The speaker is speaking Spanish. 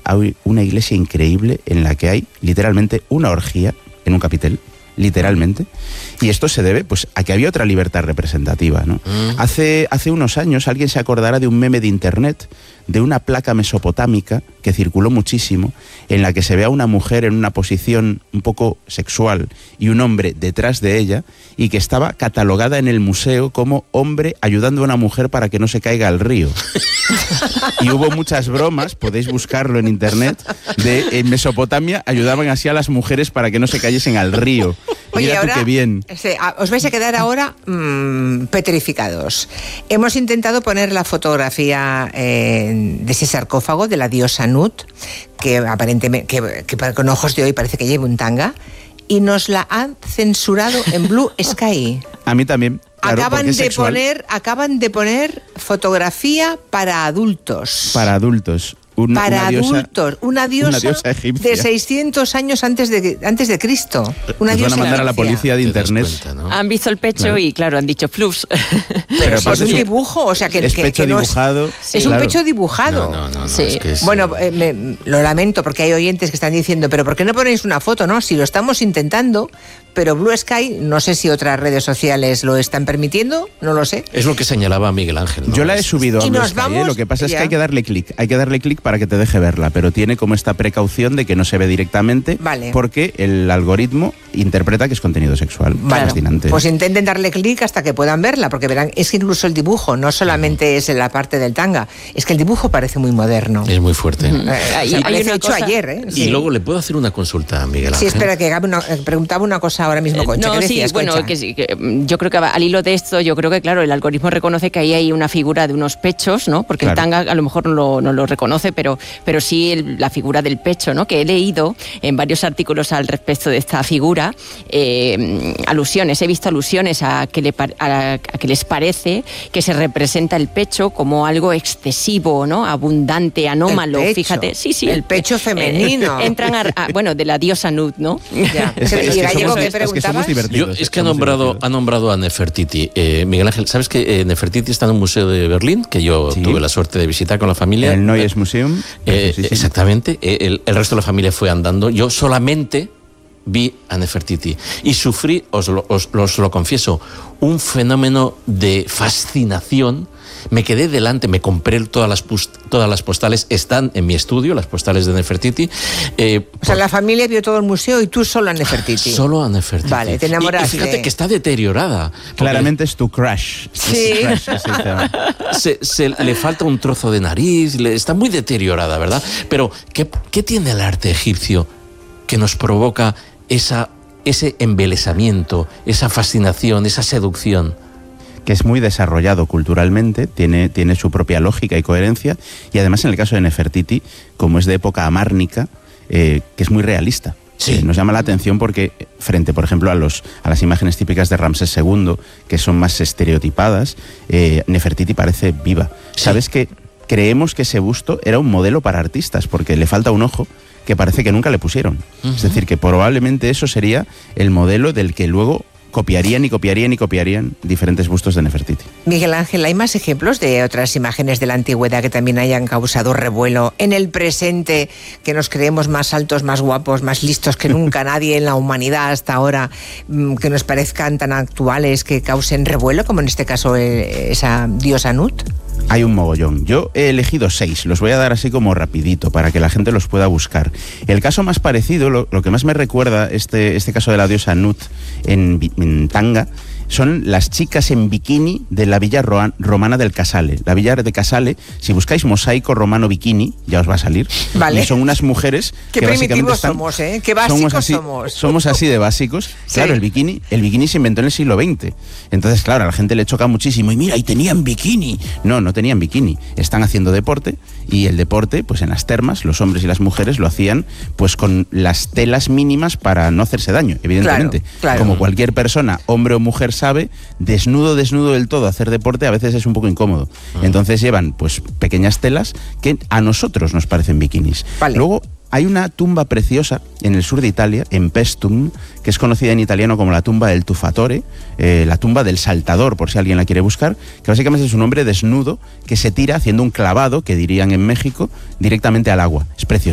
hay una iglesia increíble en la que hay literalmente una orgía en un capitel, literalmente, y esto se debe pues a que había otra libertad representativa, ¿no? Hace unos años alguien se acordará de un meme de internet de una placa mesopotámica que circuló muchísimo, en la que se ve a una mujer en una posición un poco sexual y un hombre detrás de ella, y que estaba catalogada en el museo como hombre ayudando a una mujer para que no se caiga al río. Y hubo muchas bromas, podéis buscarlo en internet, de en Mesopotamia ayudaban así a las mujeres para que no se cayesen al río. Oye, mira tú ahora, qué bien. Os vais a quedar ahora petrificados. Hemos intentado poner la fotografía de ese sarcófago de la diosa Nut, que aparentemente que con ojos de hoy parece que lleva un tanga, y nos la han censurado en Blue Sky. A mí también. Claro, acaban de poner fotografía para adultos. Para adultos. Una diosa egipcia. De 600 años antes de Cristo. Una Nos diosa van a mandar a la policía de internet. Cuenta, ¿no? Han visto el pecho, claro. Y claro, han dicho flus. Pero es un dibujo, o sea que es pecho que no dibujado. Es un pecho dibujado. No, sí. es que es... Bueno, lo lamento porque hay oyentes que están diciendo, pero ¿por qué no ponéis una foto, no? Si lo estamos intentando, pero Blue Sky, no sé si otras redes sociales lo están permitiendo, no lo sé. Es lo que señalaba Miguel Ángel, ¿no? Yo la he subido a Blue Sky, lo que pasa es que hay que darle clic para que te deje verla, pero tiene como esta precaución de que no se ve directamente, vale, porque el algoritmo interpreta que es contenido sexual. Vale. Fascinante. Pues intenten darle clic hasta que puedan verla, porque verán, es que incluso el dibujo no solamente es en la parte del tanga, es que el dibujo parece muy moderno. Es muy fuerte. Parece hecho ayer, ¿eh? Sí. Y luego le puedo hacer una consulta a Miguel Ángel. Sí, espera, que Gaby preguntaba una cosa ahora mismo, Concha. No, sí, bueno, que yo creo que al hilo de esto, yo creo que claro, el algoritmo reconoce que ahí hay una figura de unos pechos, ¿no? Porque claro, el tanga a lo mejor no lo reconoce, pero sí la figura del pecho, ¿no? Que he leído en varios artículos al respecto de esta figura, alusiones, he visto alusiones a que les parece que se representa el pecho como algo excesivo, ¿no? Abundante, anómalo, fíjate. Sí, el pecho femenino. Entran bueno, de la diosa Nut, ¿no? Ya. Es que somos divertidos. Es que ha nombrado a Nefertiti. Miguel Ángel, ¿sabes que Nefertiti está en un museo de Berlín, que yo tuve la suerte de visitar con la familia? El Neues Museum. Exactamente. El resto de la familia fue andando. Yo solamente vi a Nefertiti y sufrí, os lo confieso, un fenómeno de fascinación. Me quedé delante, me compré todas las postales, están en mi estudio, las postales de Nefertiti. O sea, la familia vio todo el museo y tú solo a Nefertiti. Solo a Nefertiti. Vale, te enamoraste. Y fíjate que está deteriorada. Claramente es tu crush. Sí. Le falta un trozo de nariz, está muy deteriorada, ¿verdad? Pero, ¿qué tiene el arte egipcio que nos provoca ese embelesamiento, esa fascinación, esa seducción? Que es muy desarrollado culturalmente, tiene su propia lógica y coherencia, y además en el caso de Nefertiti, como es de época amárnica, que es muy realista. Sí. Nos llama la atención porque frente, por ejemplo, a las imágenes típicas de Ramsés II, que son más estereotipadas, Nefertiti parece viva. Sí. ¿Sabes que creemos que ese busto era un modelo para artistas, porque le falta un ojo que parece que nunca le pusieron? Es decir, que probablemente eso sería el modelo del que luego copiarían diferentes bustos de Nefertiti. Miguel Ángel, ¿hay más ejemplos de otras imágenes de la antigüedad que también hayan causado revuelo en el presente, que nos creemos más altos, más guapos, más listos que nunca nadie en la humanidad hasta ahora, que nos parezcan tan actuales, que causen revuelo, como en este caso esa diosa Nut? Hay un mogollón. Yo he elegido 6, los voy a dar así como rapidito para que la gente los pueda buscar. El caso más parecido, lo que más me recuerda este caso de la diosa Nut en tanga, son las chicas en bikini de la villa romana del Casale. La villa de Casale, si buscáis mosaico romano bikini, ya os va a salir. Vale. Y son unas mujeres que básicamente somos, ¿eh? Qué básicos somos. Somos así de básicos. Sí. Claro, el bikini se inventó en el siglo XX. Entonces, claro, a la gente le choca muchísimo. Y mira, y tenían bikini. No tenían bikini. Están haciendo deporte, y el deporte, pues en las termas, los hombres y las mujeres lo hacían pues con las telas mínimas para no hacerse daño, evidentemente. Claro. Como cualquier persona, hombre o mujer, sabe, desnudo del todo hacer deporte a veces es un poco incómodo. Entonces llevan pues pequeñas telas que a nosotros nos parecen bikinis. Vale. Luego hay una tumba preciosa en el sur de Italia, en Paestum, que es conocida en italiano como la tumba del Tuffatore, la tumba del saltador, por si alguien la quiere buscar, que básicamente es un hombre desnudo que se tira haciendo un clavado, que dirían en México, directamente al agua. Es precioso.